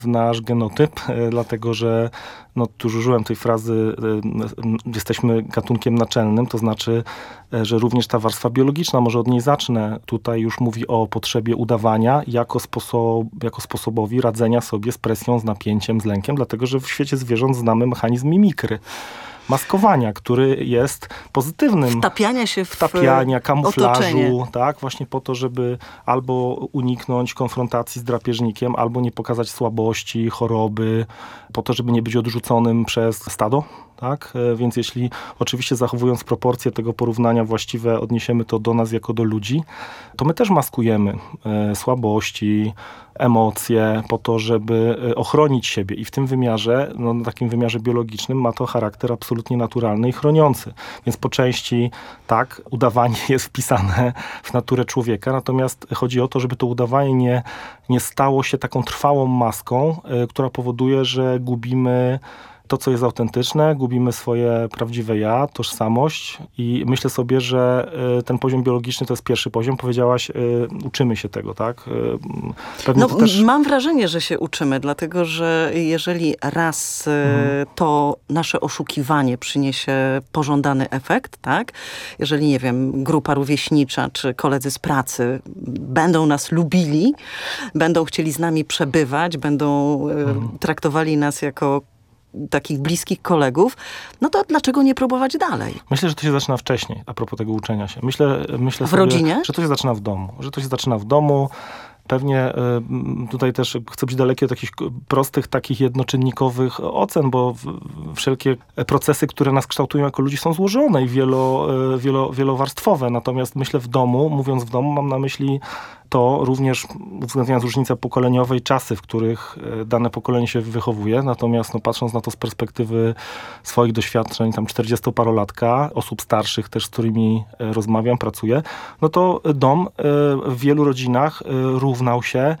w nasz genotyp, dlatego że tu już użyłem tej frazy, jesteśmy gatunkiem naczelnym, to znaczy, że również ta warstwa biologiczna, może od niej zacznę, tutaj już mówi o potrzebie udawania jako sposobowi radzenia sobie z presją, z napięciem, z lękiem, dlatego że w świecie zwierząt znamy mechanizm mimikry. Maskowania, który jest pozytywnym. Wtapiania, kamuflażu, otoczenie. Tak, właśnie po to, żeby albo uniknąć konfrontacji z drapieżnikiem, albo nie pokazać słabości, choroby, po to, żeby nie być odrzuconym przez stado. Tak? Więc jeśli oczywiście zachowując proporcje tego porównania właściwe odniesiemy to do nas jako do ludzi, to my też maskujemy słabości, emocje po to, żeby ochronić siebie. I w tym wymiarze, na takim wymiarze biologicznym ma to charakter absolutnie naturalny i chroniący. Więc po części tak, udawanie jest wpisane w naturę człowieka, natomiast chodzi o to, żeby to udawanie nie stało się taką trwałą maską, która powoduje, że gubimy to, co jest autentyczne, gubimy swoje prawdziwe ja, tożsamość i myślę sobie, że ten poziom biologiczny to jest pierwszy poziom. Powiedziałaś, uczymy się tego, tak? Pewnie to też... Mam wrażenie, że się uczymy, dlatego, że jeżeli raz to nasze oszukiwanie przyniesie pożądany efekt, tak? Jeżeli, nie wiem, grupa rówieśnicza czy koledzy z pracy będą nas lubili, będą chcieli z nami przebywać, będą traktowali nas jako takich bliskich kolegów, no to dlaczego nie próbować dalej? Myślę, że to się zaczyna wcześniej, a propos tego uczenia się. Myślę w sobie, rodzinie? Że to się zaczyna w domu. Pewnie tutaj też chcę być daleki od jakichś prostych, takich jednoczynnikowych ocen, bo wszelkie procesy, które nas kształtują jako ludzi, są złożone i wielowarstwowe. Natomiast myślę w domu, mówiąc w domu, mam na myśli to również uwzględniając różnice pokoleniowe i czasy, w których dane pokolenie się wychowuje. Natomiast patrząc na to z perspektywy swoich doświadczeń, tam 40-parolatka, osób starszych też, z którymi rozmawiam, pracuję, no to dom w wielu rodzinach równał się.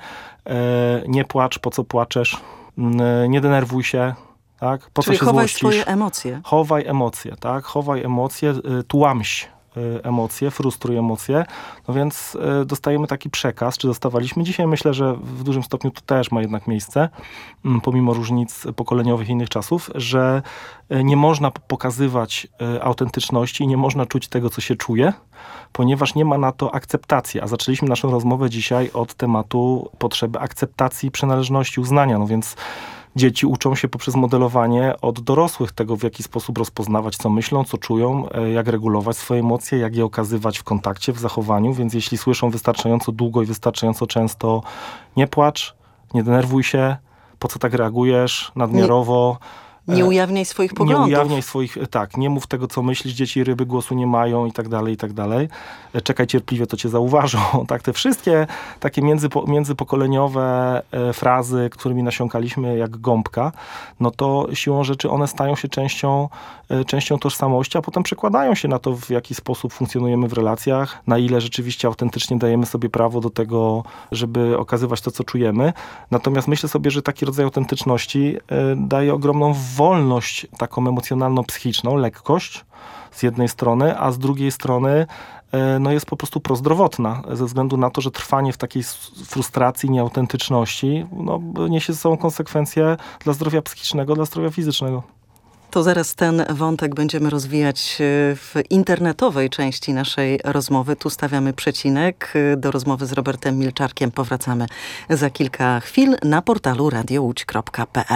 Nie płacz, po co płaczesz? Nie denerwuj się. Tak? Po Czyli co się chowaj złościsz? swoje emocje. Chowaj emocje, tak? Chowaj emocje, tłamś emocje, frustruj emocje. No więc dostajemy taki przekaz, czy dostawaliśmy. Dzisiaj myślę, że w dużym stopniu to też ma jednak miejsce, pomimo różnic pokoleniowych i innych czasów, że nie można pokazywać autentyczności i nie można czuć tego, co się czuje, ponieważ nie ma na to akceptacji. A zaczęliśmy naszą rozmowę dzisiaj od tematu potrzeby akceptacji, przynależności, uznania. No więc dzieci uczą się poprzez modelowanie od dorosłych tego, w jaki sposób rozpoznawać, co myślą, co czują, jak regulować swoje emocje, jak je okazywać w kontakcie, w zachowaniu. Więc jeśli słyszą wystarczająco długo i wystarczająco często nie płacz, nie denerwuj się, po co tak reagujesz nadmiarowo. Nie ujawniaj swoich poglądów. Nie ujawniaj swoich, tak, nie mów tego, co myślisz, dzieci ryby głosu nie mają i tak dalej, i tak dalej. Czekaj cierpliwie, to cię zauważą. Tak, te wszystkie takie międzypokoleniowe frazy, którymi nasiąkaliśmy jak gąbka, no to siłą rzeczy one stają się częścią tożsamości, a potem przekładają się na to, w jaki sposób funkcjonujemy w relacjach, na ile rzeczywiście autentycznie dajemy sobie prawo do tego, żeby okazywać to, co czujemy. Natomiast myślę sobie, że taki rodzaj autentyczności daje ogromną wolność taką emocjonalno-psychiczną, lekkość z jednej strony, a z drugiej strony jest po prostu prozdrowotna, ze względu na to, że trwanie w takiej frustracji, nieautentyczności niesie ze sobą konsekwencje dla zdrowia psychicznego, dla zdrowia fizycznego. To zaraz ten wątek będziemy rozwijać w internetowej części naszej rozmowy. Tu stawiamy przecinek. Do rozmowy z Robertem Milczarkiem powracamy za kilka chwil na portalu radiołódź.pl.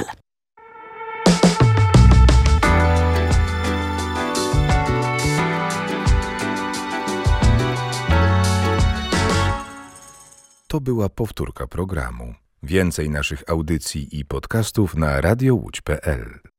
To była powtórka programu. Więcej naszych audycji i podcastów na radiołódź.pl.